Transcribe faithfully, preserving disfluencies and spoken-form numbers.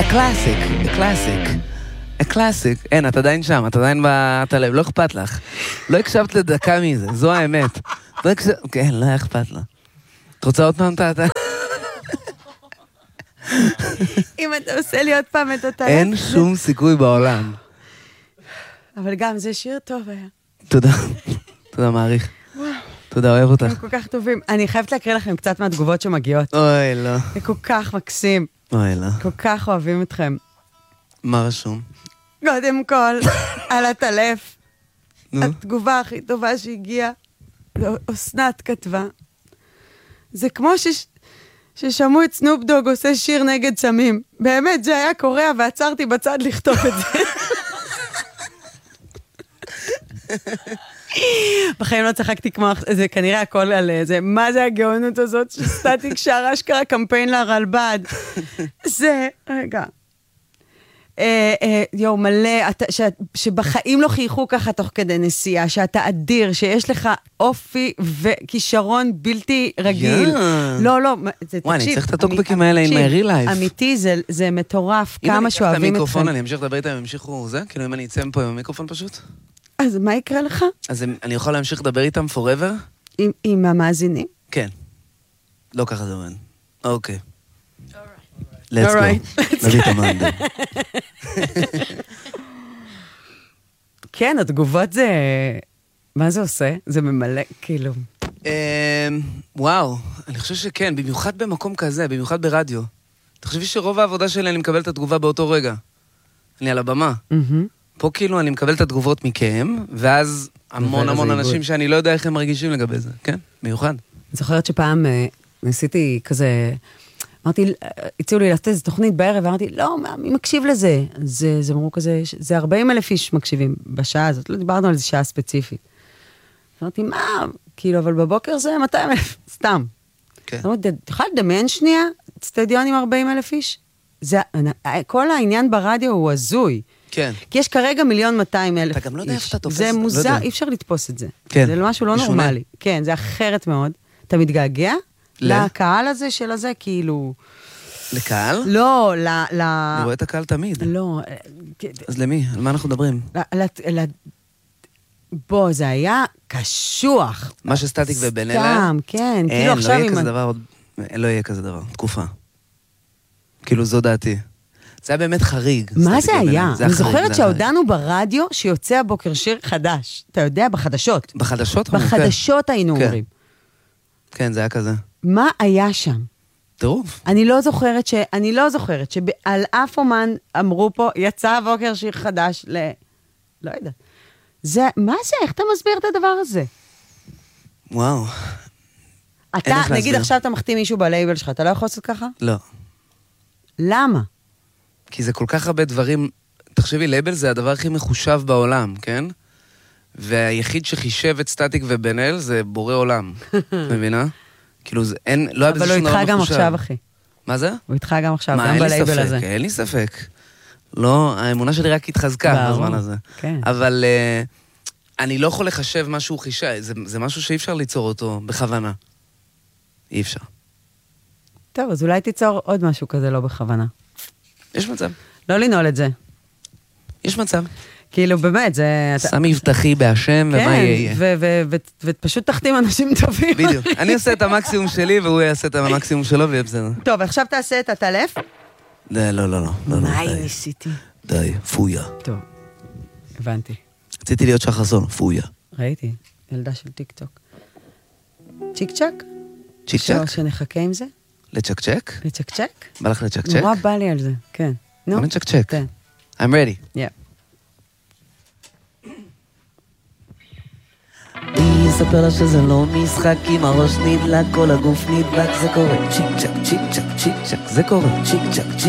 הקלאסיק, הקלאסיק. הקלאסיק. אין, את עדיין שם, את עדיין בת הלב, לא אכפת לך. לא הקשבת לדקה מזה, זו האמת. לא הקשבת, כן, לא היה אכפת לה. את רוצה עוד פעם את ה... אם אתה עושה לי עוד פעם את אותה... אין שום סיכוי בעולם. אבל גם זה שיר טוב היה. תודה. תודה, מעריך. תודה, אוהב אותך. הם כל כך טובים. אני חייבת להקריא לכם קצת מהתגובות שמגיעות. אוי, לא. זה כל כך מקסים. אוי, לא. כל כך אוהבים אתכם. מה רשום? קודם כל, על הטלף. נו. התגובה הכי טובה שהגיעה, אסנת כתבה. זה כמו ש... ששמעו את סנופ דוג עושה שיר נגד סמים. באמת, זה היה קורע ועצרתי בצד לכתוב את זה. בחיים לא צחקתי כמו... זה כנראה הכל על זה. מה זה הגאונות הזאת שסטטיק שר אשכרה קמפיין לרלב"ד? זה... רגע. יו, מלא, שבחיים לא חייכו ככה תוך כדי נסיעה, שאתה אדיר, שיש לך אופי וכישרון בלתי רגיל. לא, לא, תקשיב. וואי, אני צריך את הטוקבקים האלה עם real life. אמיתי, זה מטורף, כמה שאוהבים אתכם. אם אני אקח את המיקרופון, אני אמשיך לדבר איתם, הם ימשיכו זה? כאילו אם אני אצא פה עם המיקרופון פשוט? אז מה יקרה לך? אז אני יכול להמשיך לדבר איתם forever? עם המאזינים? כן. לא ככה זה אומר. אוקיי. let's go. נביא את המנדר. כן, התגובות זה... מה זה עושה? זה ממלא, כאילו... וואו, אני חושב שכן, במיוחד במקום כזה, במיוחד ברדיו. אתה חושב שרוב העבודה שלי אני מקבל את התגובה באותו רגע. אני על הבמה. פה כאילו אני מקבל את התגובות מכם, ואז המון המון אנשים שאני לא יודע איך הם מרגישים לגבי זה. כן, מיוחד. אני זוכרת שפעם ניסיתי כזה... אמרתי, הציעו לי לעשות איזו תוכנית בערב, ואמרתי, לא, מי מקשיב לזה? זה, זה אמרו כזה, זה ארבעים אלף איש מקשיבים בשעה הזאת, לא דיברנו על איזו שעה ספציפית. אמרתי, מה? כאילו, אבל בבוקר זה מאתיים אלף, סתם. כן. אמרתי, אתה יכול לדמיין שנייה, סטדיון עם ארבעים אלף איש? זה, כל העניין ברדיו הוא הזוי. כן. כי יש כרגע מיליון מאתיים אלף איש. אתה גם לא יודע איך אתה תופס. זה מוזר, אי אפשר לתפוס את זה. כן. זה משהו לא נורמלי. כן, זה אחרת מאוד. אתה מתגעגע? לקהל הזה של הזה, כאילו... לקהל? לא, ל... אני רואה את הקהל תמיד. לא. אז למי? על מה אנחנו מדברים? בוא, זה היה קשוח. מה שסטטיק ובן אלה? סתם, כן. אין, לא יהיה כזה דבר, לא יהיה כזה דבר, תקופה. כאילו זו דעתי. זה היה באמת חריג. מה זה היה? אני זוכרת שהודענו ברדיו שיוצא הבוקר שיר חדש. אתה יודע, בחדשות. בחדשות? בחדשות היינו אומרים. כן, זה היה כזה. מה היה שם? טירוף. אני לא זוכרת ש... אני לא זוכרת שעל אף אומן אמרו פה, יצא הבוקר שיר חדש ל... לא יודעת. זה... מה זה? איך אתה מסביר את הדבר הזה? וואו. אתה, נגיד עכשיו אתה מחתים מישהו בלייבל שלך, אתה לא יכול לעשות ככה? לא. למה? כי זה כל כך הרבה דברים... תחשבי, לייבל זה הדבר הכי מחושב בעולם, כן? והיחיד שחישב את סטטיק ובן אל זה בורא עולם. מבינה? כאילו זה אין, לא היה בזה שום דבר מחושב. אבל הוא איתך גם עכשיו, אחי. מה זה? הוא איתך גם עכשיו, גם בלייבל הזה. מה, אין לי ספק. לא, האמונה שלי רק התחזקה בזמן הזה. אבל אני לא יכול לחשב משהו חישה, זה משהו שאי אפשר ליצור אותו בכוונה. אי אפשר. טוב, אז אולי תיצור עוד משהו כזה לא בכוונה. יש מצב. לא לנעול את זה. יש מצב. כאילו, באמת, זה... שם מבטחי בהשם, ומה יהיה? ופשוט תחתים אנשים טובים. בדיוק. אני אעשה את המקסימום שלי, והוא יעשה את המקסימום שלו, ויהיה בסדר. טוב, עכשיו תעשה את הטלף. לא, לא, לא. מה היא ניסיתי? די, פויה. טוב, הבנתי. רציתי להיות שחסון, פויה. ראיתי, ילדה של טיק טוק. צ'יק צ'ק? צ'יק צ'ק? שנחכה עם זה? לצ'ק-צ'ק? לצ'ק-צ'ק? בא לך לצ'ק-צ'ק? נורא בא לי על זה, כן. בוא נצ'ק-צ'ק. כן. I'm ready. Yeah. מי יספר לה שזה לא משחק, אם הראש נדלק, כל הגוף נדלק, זה קורה צ'יק צ'ק צ'יק צ'ק צ'יק צ'ק, זה קורה צ'יק צ'ק צ'יק